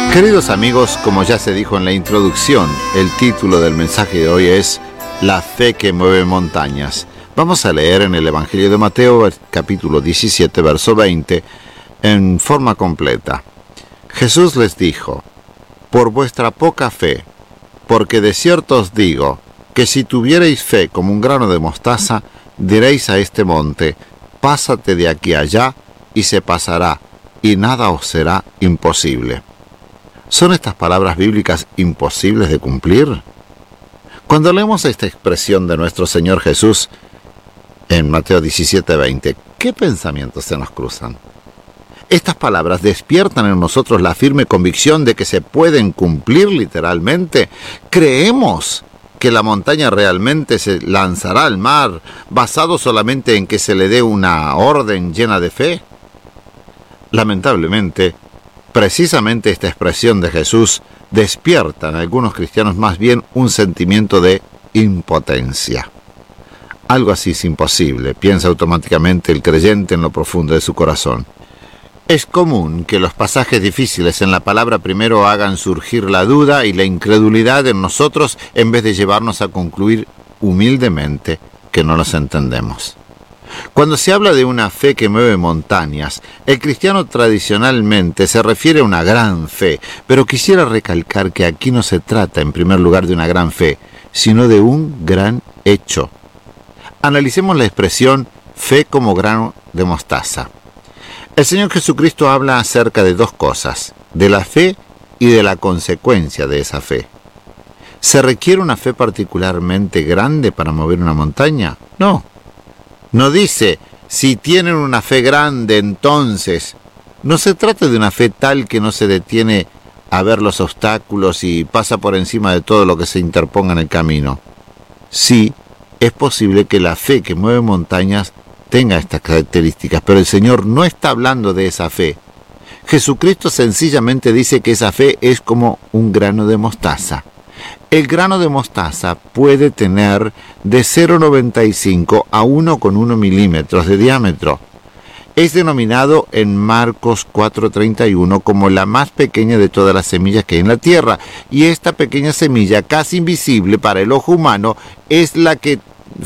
Queridos amigos, como ya se dijo en la introducción, el título del mensaje de hoy es La fe que mueve montañas. Vamos a leer en el Evangelio de Mateo, capítulo 17, verso 20, en forma completa. Jesús les dijo: por vuestra poca fe, porque de cierto os digo, que si tuvierais fe como un grano de mostaza, diréis a este monte: pásate de aquí a allá, y se pasará, y nada os será imposible. ¿Son estas palabras bíblicas imposibles de cumplir? Cuando leemos esta expresión de nuestro Señor Jesús en Mateo 17:20, ¿qué pensamientos se nos cruzan? Estas palabras despiertan en nosotros la firme convicción de que se pueden cumplir literalmente. ¿Creemos que la montaña realmente se lanzará al mar basado solamente en que se le dé una orden llena de fe? Lamentablemente, precisamente esta expresión de Jesús despierta en algunos cristianos más bien un sentimiento de impotencia. Algo así es imposible, piensa automáticamente el creyente en lo profundo de su corazón. Es común que los pasajes difíciles en la palabra primero hagan surgir la duda y la incredulidad en nosotros en vez de llevarnos a concluir humildemente que no los entendemos. Cuando se habla de una fe que mueve montañas, el cristiano tradicionalmente se refiere a una gran fe, pero quisiera recalcar que aquí no se trata en primer lugar de una gran fe, sino de un gran hecho. Analicemos la expresión fe como grano de mostaza. El Señor Jesucristo habla acerca de dos cosas, de la fe y de la consecuencia de esa fe. ¿Se requiere una fe particularmente grande para mover una montaña? No. No dice, si tienen una fe grande, entonces. No se trata de una fe tal que no se detiene a ver los obstáculos y pasa por encima de todo lo que se interponga en el camino. Sí, es posible que la fe que mueve montañas tenga estas características, pero el Señor no está hablando de esa fe. Jesucristo sencillamente dice que esa fe es como un grano de mostaza. El grano de mostaza puede tener de 0,95 a 1,1 milímetros de diámetro. Es denominado en Marcos 4:31 como la más pequeña de todas las semillas que hay en la tierra. Y esta pequeña semilla, casi invisible para el ojo humano, es la que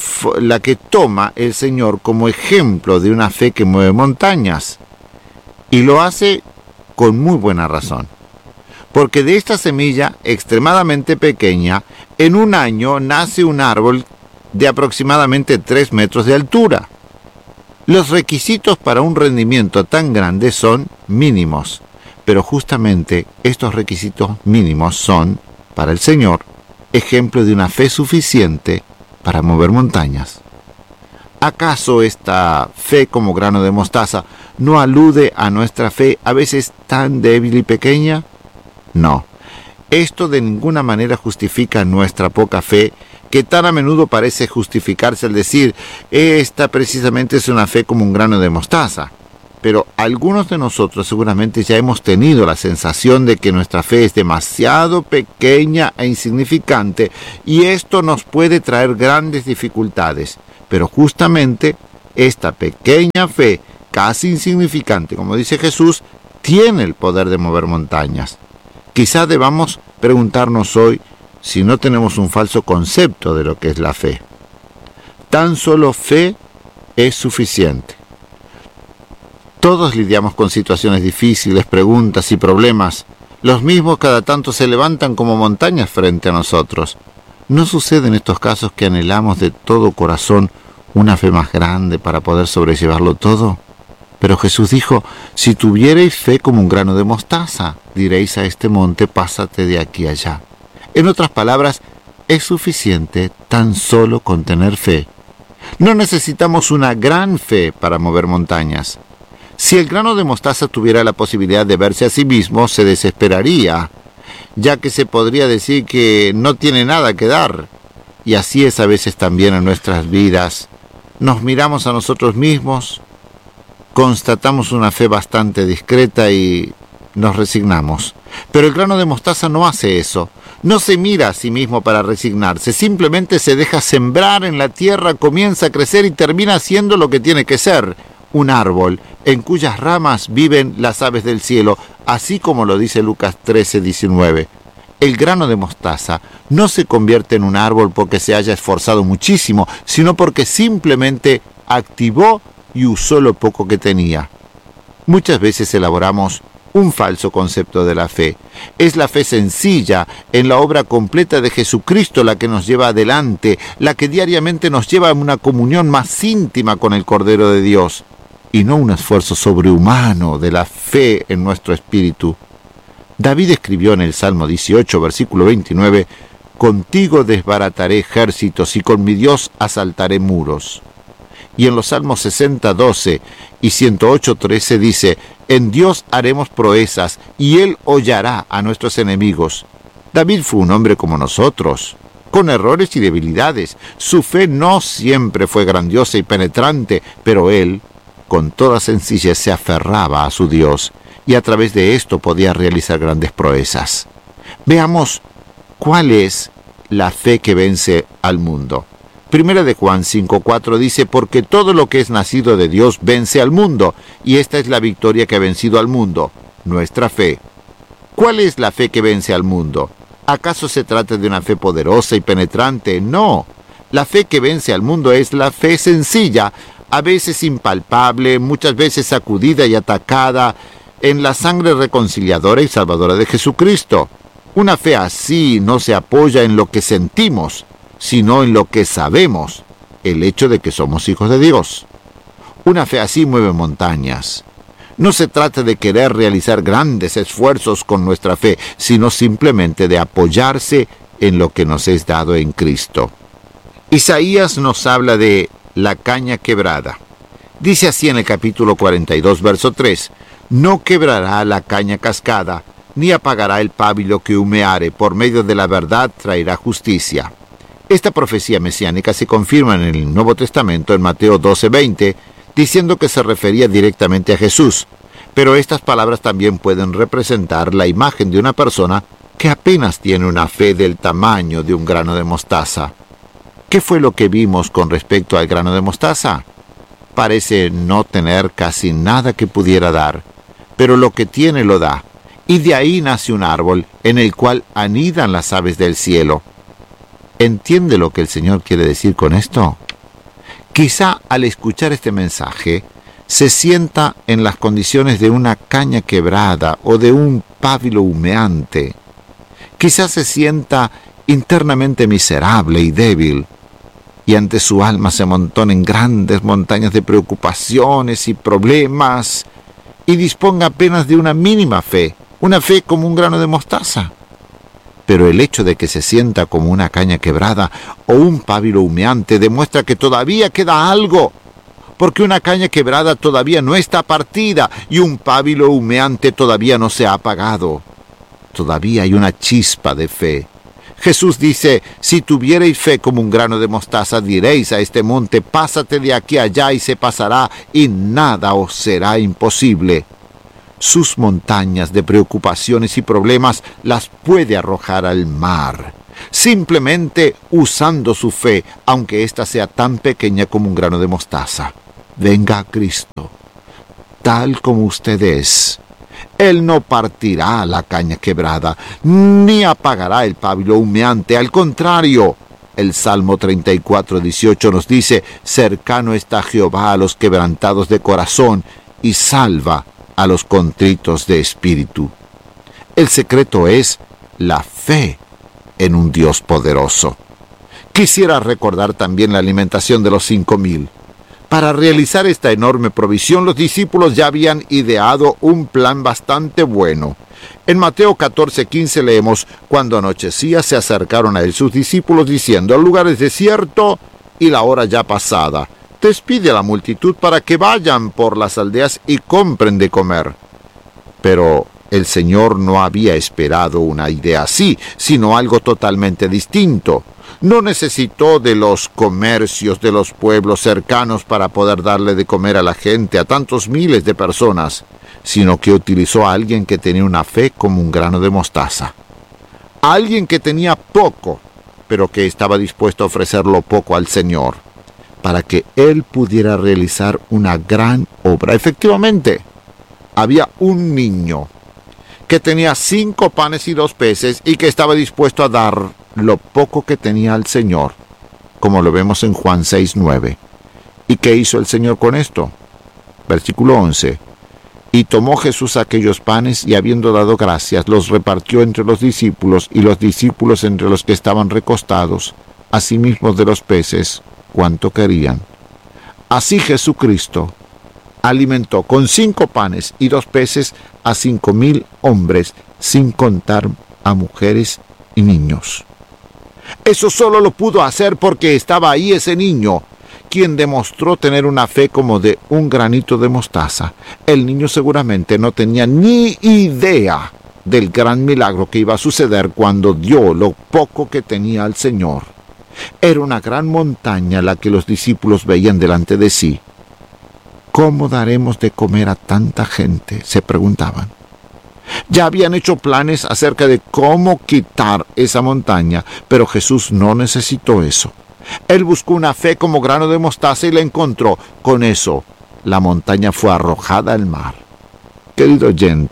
toma el Señor como ejemplo de una fe que mueve montañas. Y lo hace con muy buena razón. Porque de esta semilla extremadamente pequeña, en un año nace un árbol de aproximadamente 3 metros de altura. Los requisitos para un rendimiento tan grande son mínimos, pero justamente estos requisitos mínimos son, para el Señor, ejemplo de una fe suficiente para mover montañas. ¿Acaso esta fe como grano de mostaza no alude a nuestra fe a veces tan débil y pequeña? No, esto de ninguna manera justifica nuestra poca fe, que tan a menudo parece justificarse al decir, esta precisamente es una fe como un grano de mostaza. Pero algunos de nosotros seguramente ya hemos tenido la sensación de que nuestra fe es demasiado pequeña e insignificante, y esto nos puede traer grandes dificultades. Pero justamente esta pequeña fe, casi insignificante, como dice Jesús, tiene el poder de mover montañas. Quizá debamos preguntarnos hoy si no tenemos un falso concepto de lo que es la fe. Tan solo fe es suficiente. Todos lidiamos con situaciones difíciles, preguntas y problemas. Los mismos cada tanto se levantan como montañas frente a nosotros. ¿No sucede en estos casos que anhelamos de todo corazón una fe más grande para poder sobrellevarlo todo? Pero Jesús dijo, si tuvierais fe como un grano de mostaza, diréis a este monte, pásate de aquí a allá. En otras palabras, es suficiente tan solo con tener fe. No necesitamos una gran fe para mover montañas. Si el grano de mostaza tuviera la posibilidad de verse a sí mismo, se desesperaría, ya que se podría decir que no tiene nada que dar. Y así es a veces también en nuestras vidas. Nos miramos a nosotros mismos, constatamos una fe bastante discreta y nos resignamos. Pero el grano de mostaza no hace eso. No se mira a sí mismo para resignarse. Simplemente se deja sembrar en la tierra, comienza a crecer y termina siendo lo que tiene que ser. un árbol en cuyas ramas viven las aves del cielo, así como lo dice Lucas 13:19. El grano de mostaza no se convierte en un árbol porque se haya esforzado muchísimo, sino porque simplemente activó y usó lo poco que tenía. Muchas veces elaboramos un falso concepto de la fe. Es la fe sencilla en la obra completa de Jesucristo la que nos lleva adelante, la que diariamente nos lleva a una comunión más íntima con el Cordero de Dios, y no un esfuerzo sobrehumano de la fe en nuestro espíritu. David escribió en el Salmo 18, versículo 29, «Contigo desbarataré ejércitos y con mi Dios asaltaré muros». Y en los Salmos 60, 12 y 108, 13 dice, «En Dios haremos proezas y Él hollará a nuestros enemigos». David fue un hombre como nosotros, con errores y debilidades. Su fe no siempre fue grandiosa y penetrante, pero él, con toda sencillez, se aferraba a su Dios y a través de esto podía realizar grandes proezas. Veamos cuál es la fe que vence al mundo. Primera de Juan 5:4 dice, «Porque todo lo que es nacido de Dios vence al mundo, y esta es la victoria que ha vencido al mundo, nuestra fe». ¿Cuál es la fe que vence al mundo? ¿Acaso se trata de una fe poderosa y penetrante? No. La fe que vence al mundo es la fe sencilla, a veces impalpable, muchas veces sacudida y atacada, en la sangre reconciliadora y salvadora de Jesucristo. Una fe así no se apoya en lo que sentimos, sino en lo que sabemos, el hecho de que somos hijos de Dios. Una fe así mueve montañas. No se trata de querer realizar grandes esfuerzos con nuestra fe, sino simplemente de apoyarse en lo que nos es dado en Cristo. Isaías nos habla de la caña quebrada. Dice así en el capítulo 42, verso 3, «No quebrará la caña cascada, ni apagará el pábilo que humeare, por medio de la verdad traerá justicia». Esta profecía mesiánica se confirma en el Nuevo Testamento en Mateo 12:20, diciendo que se refería directamente a Jesús, pero estas palabras también pueden representar la imagen de una persona que apenas tiene una fe del tamaño de un grano de mostaza. ¿Qué fue lo que vimos con respecto al grano de mostaza? Parece no tener casi nada que pudiera dar, pero lo que tiene lo da, y de ahí nace un árbol en el cual anidan las aves del cielo. ¿Entiende lo que el Señor quiere decir con esto? Quizá al escuchar este mensaje se sienta en las condiciones de una caña quebrada o de un pábilo humeante. Quizá se sienta internamente miserable y débil, y ante su alma se amontonen grandes montañas de preocupaciones y problemas, y disponga apenas de una mínima fe, una fe como un grano de mostaza. Pero el hecho de que se sienta como una caña quebrada o un pábilo humeante demuestra que todavía queda algo, porque una caña quebrada todavía no está partida y un pábilo humeante todavía no se ha apagado. Todavía hay una chispa de fe. Jesús dice, «Si tuviereis fe como un grano de mostaza, diréis a este monte, pásate de aquí a allá y se pasará, y nada os será imposible». Sus montañas de preocupaciones y problemas las puede arrojar al mar, simplemente usando su fe, aunque ésta sea tan pequeña como un grano de mostaza. Venga a Cristo, tal como usted es. Él no partirá la caña quebrada, ni apagará el pábilo humeante. Al contrario, el Salmo 34:18 nos dice, «Cercano está Jehová a los quebrantados de corazón, y salva a los contritos de espíritu». El secreto es la fe en un Dios poderoso. Quisiera recordar también la alimentación de los 5,000. Para realizar esta enorme provisión, los discípulos ya habían ideado un plan bastante bueno. En Mateo 14:15 leemos, «Cuando anochecía se acercaron a él sus discípulos diciendo, el lugar es desierto y la hora ya pasada. Despide a la multitud para que vayan por las aldeas y compren de comer». Pero el Señor no había esperado una idea así, sino algo totalmente distinto. No necesitó de los comercios de los pueblos cercanos para poder darle de comer a la gente, a tantos miles de personas, sino que utilizó a alguien que tenía una fe como un grano de mostaza. A alguien que tenía poco, pero que estaba dispuesto a ofrecerlo poco al Señor. para que él pudiera realizar una gran obra. Efectivamente, había un niño que tenía 5 panes y 2 peces y que estaba dispuesto a dar lo poco que tenía al Señor, como lo vemos en Juan 6:9. ¿Y qué hizo el Señor con esto? Versículo 11. Y tomó Jesús aquellos panes y habiendo dado gracias, los repartió entre los discípulos y los discípulos entre los que estaban recostados, asimismo de los peces, cuanto querían. Así Jesucristo alimentó con 5 panes y 2 peces a 5,000 hombres, sin contar a mujeres y niños. Eso solo lo pudo hacer porque estaba ahí ese niño, quien demostró tener una fe como de un granito de mostaza. El niño seguramente no tenía ni idea del gran milagro que iba a suceder cuando dio lo poco que tenía al Señor. Era una gran montaña la que los discípulos veían delante de sí. ¿Cómo daremos de comer a tanta gente?, se preguntaban. Ya habían hecho planes acerca de cómo quitar esa montaña, pero Jesús no necesitó eso. Él buscó una fe como grano de mostaza y la encontró. Con eso, la montaña fue arrojada al mar. Querido oyente,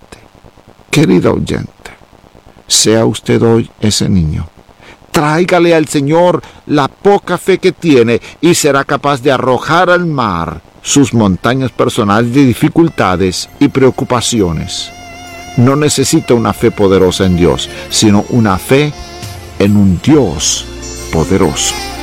sea usted hoy ese niño. Tráigale al Señor la poca fe que tiene y será capaz de arrojar al mar sus montañas personales de dificultades y preocupaciones. No necesita una fe poderosa en Dios, sino una fe en un Dios poderoso.